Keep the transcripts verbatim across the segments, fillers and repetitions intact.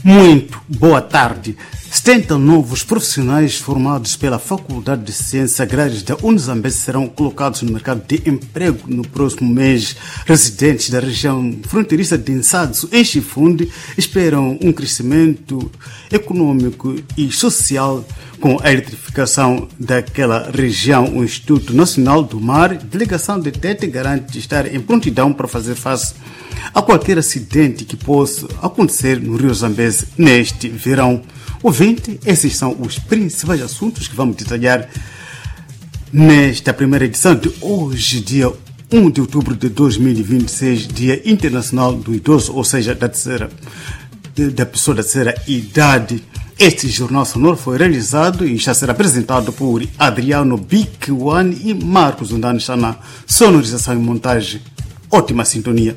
Muito boa tarde. setenta novos profissionais formados pela Faculdade de Ciências Agrárias da Unizambeze serão colocados no mercado de emprego no próximo mês. Residentes da região fronteiriça de Nsatso, em Chifunde, esperam um crescimento econômico e social com a eletrificação daquela região. O Instituto Nacional do Mar, delegação de Tete, garante estar em prontidão para fazer face a qualquer acidente que possa acontecer no Rio Zambeze neste verão. Ouvinte, esses são os principais assuntos que vamos detalhar nesta primeira edição de hoje, dia um de outubro de dois mil e vinte e seis, Dia Internacional do Idoso, ou seja, da, terceira, da pessoa da terceira idade. Este jornal sonoro foi realizado e já será apresentado por Adriano Bikwani e Marcos Undani na sonorização e montagem. Ótima sintonia.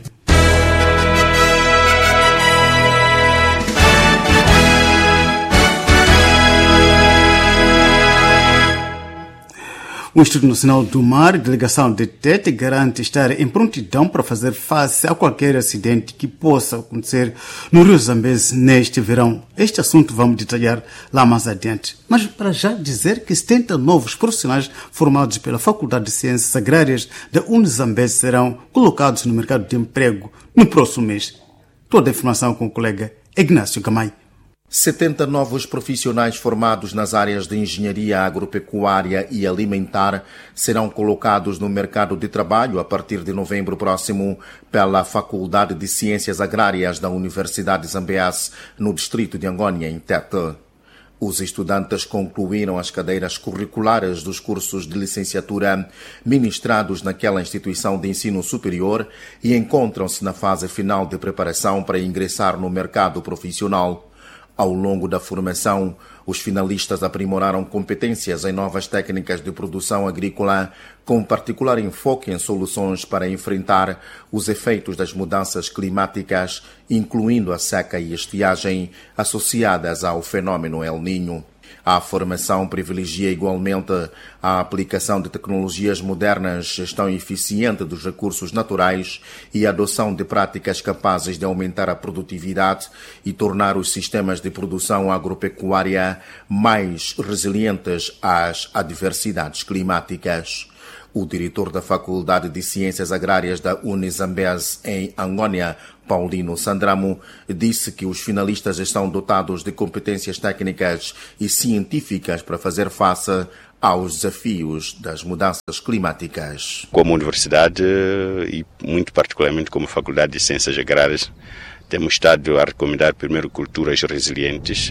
O Instituto Nacional do Mar, delegação de Tete, garante estar em prontidão para fazer face a qualquer acidente que possa acontecer no Rio Zambeze neste verão. Este assunto vamos detalhar lá mais adiante. Mas para já dizer que setenta novos profissionais formados pela Faculdade de Ciências Agrárias da Unizambeze serão colocados no mercado de emprego no próximo mês. Toda a informação com o colega Ignácio Gamay. setenta novos profissionais formados nas áreas de engenharia agropecuária e alimentar serão colocados no mercado de trabalho a partir de novembro próximo pela Faculdade de Ciências Agrárias da Universidade Zambeze, no distrito de Angônia, em Tete. Os estudantes concluíram as cadeiras curriculares dos cursos de licenciatura ministrados naquela instituição de ensino superior e encontram-se na fase final de preparação para ingressar no mercado profissional. Ao longo da formação, os finalistas aprimoraram competências em novas técnicas de produção agrícola, com particular enfoque em soluções para enfrentar os efeitos das mudanças climáticas, incluindo a seca e estiagem associadas ao fenômeno El Niño. A formação privilegia igualmente a aplicação de tecnologias modernas, gestão eficiente dos recursos naturais e a adoção de práticas capazes de aumentar a produtividade e tornar os sistemas de produção agropecuária mais resilientes às adversidades climáticas. O diretor da Faculdade de Ciências Agrárias da Unizambeze, em Angônia, Paulino Sandramo, disse que os finalistas estão dotados de competências técnicas e científicas para fazer face aos desafios das mudanças climáticas. Como universidade e muito particularmente como Faculdade de Ciências Agrárias, temos estado a recomendar primeiro culturas resilientes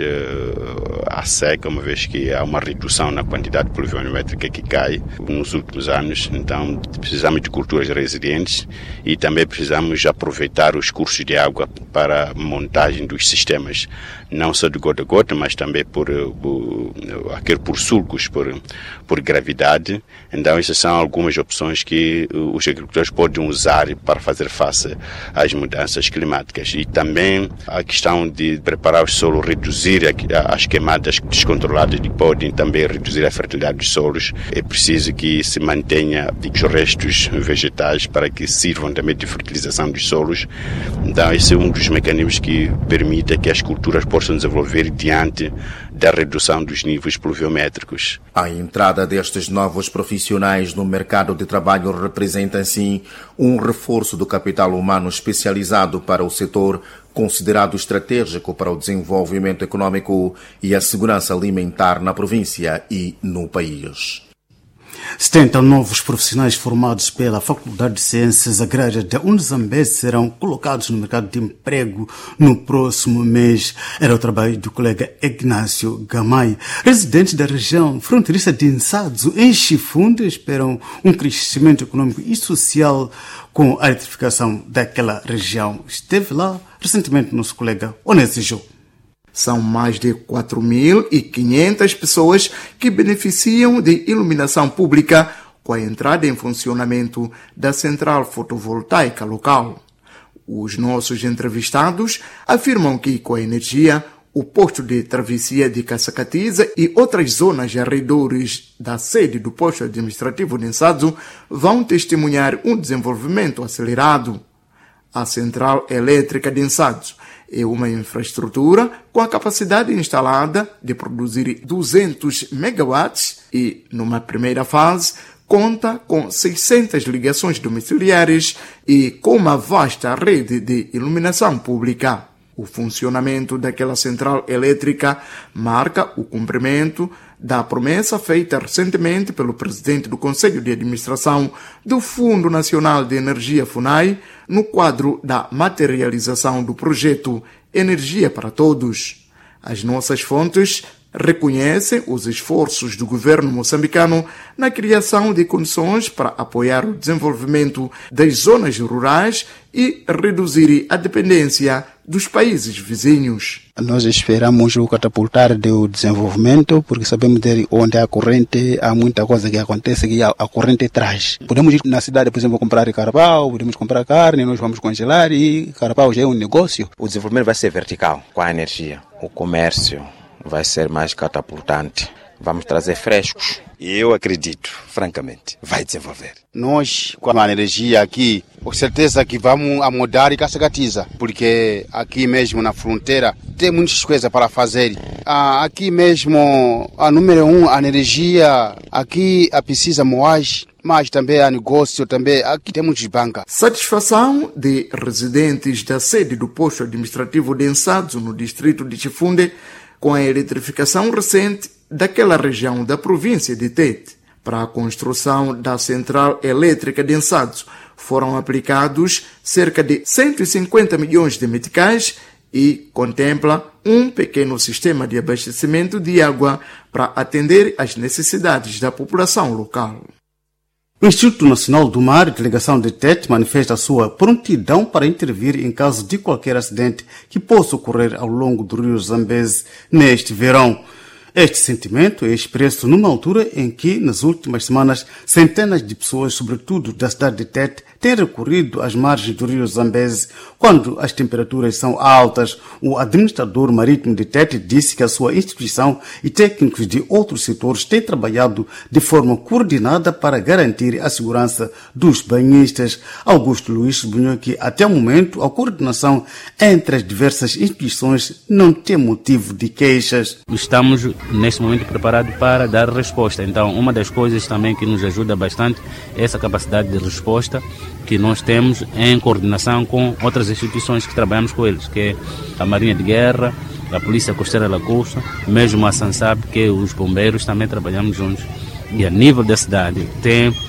uh, à seca, uma vez que há uma redução na quantidade pluviométrica que cai nos últimos anos. Então precisamos de culturas resilientes e também precisamos aproveitar os cursos de água para a montagem dos sistemas, não só de gota a gota, mas também por, por, por sulcos, por, por gravidade. Então essas são algumas opções que os agricultores podem usar para fazer face às mudanças climáticas. E também a questão de preparar o solo, reduzir as queimadas descontroladas que podem também reduzir a fertilidade dos solos. É preciso que se mantenha os restos vegetais para que sirvam também de fertilização dos solos. Então esse é um dos mecanismos que permite que as culturas possam desenvolver diante da redução dos níveis pluviométricos. A entrada destes novos profissionais no mercado de trabalho representa, assim, um reforço do capital humano especializado para o setor, considerado estratégico para o desenvolvimento econômico e a segurança alimentar na província e no país. setenta novos profissionais formados pela Faculdade de Ciências Agrárias da Unizambeze serão colocados no mercado de emprego no próximo mês. Era o trabalho do colega Ignácio Gamay. Residentes da região fronteiriça de Nsatso, em Chifunde, esperam um crescimento econômico e social com a eletrificação daquela região. Esteve lá recentemente nosso colega Onésio. São mais de quatro mil e quinhentas pessoas que beneficiam de iluminação pública com a entrada em funcionamento da central fotovoltaica local. Os nossos entrevistados afirmam que, com a energia, o posto de travessia de Caçacatiza e outras zonas arredores da sede do posto administrativo de Nsatso vão testemunhar um desenvolvimento acelerado. A central elétrica de Nsatso é uma infraestrutura com a capacidade instalada de produzir duzentos megawatts e, numa primeira fase, conta com seiscentas ligações domiciliares e com uma vasta rede de iluminação pública. O funcionamento daquela central elétrica marca o cumprimento da promessa feita recentemente pelo presidente do Conselho de Administração do Fundo Nacional de Energia FUNAI no quadro da materialização do projeto Energia para Todos. As nossas fontes reconhecem os esforços do governo moçambicano na criação de condições para apoiar o desenvolvimento das zonas rurais e reduzir a dependência dos países vizinhos. Nós esperamos o catapultar do desenvolvimento, porque sabemos de onde há corrente, há muita coisa que acontece que a corrente traz. Podemos ir na cidade, por exemplo, comprar carapau, podemos comprar carne, nós vamos congelar e carapau já é um negócio. O desenvolvimento vai ser vertical, com a energia. O comércio vai ser mais catapultante. Vamos trazer frescos. E eu acredito, francamente, vai desenvolver. Nós, com a energia aqui, com certeza que vamos a mudar e cascatiza, porque aqui mesmo na fronteira tem muitas coisas para fazer. Ah, aqui mesmo, a número um, a energia, aqui a precisa moagem, mas também há negócio, também aqui tem muitos bancos. Satisfação de residentes da sede do posto administrativo de Nsatso, no distrito de Chifunde, com a eletrificação recente daquela região da província de Tete. Para a construção da central elétrica de Nsatso foram aplicados cerca de cento e cinquenta milhões de meticais e contempla um pequeno sistema de abastecimento de água para atender às necessidades da população local. O Instituto Nacional do Mar e Delegação de Tete manifesta a sua prontidão para intervir em caso de qualquer acidente que possa ocorrer ao longo do rio Zambeze neste verão. Este sentimento é expresso numa altura em que, nas últimas semanas, centenas de pessoas, sobretudo da cidade de Tete, têm recorrido às margens do rio Zambeze quando as temperaturas são altas. O administrador marítimo de Tete disse que a sua instituição e técnicos de outros setores têm trabalhado de forma coordenada para garantir a segurança dos banhistas. Augusto Luiz sublinhou que, até o momento, a coordenação entre as diversas instituições não tem motivo de queixas. Estamos neste momento preparado para dar resposta. Então, uma das coisas também que nos ajuda bastante é essa capacidade de resposta que nós temos em coordenação com outras instituições que trabalhamos com eles, que é a Marinha de Guerra, a Polícia Costeira Lagosta, mesmo a SANSAB, que os bombeiros também trabalhamos juntos. E a nível da cidade tem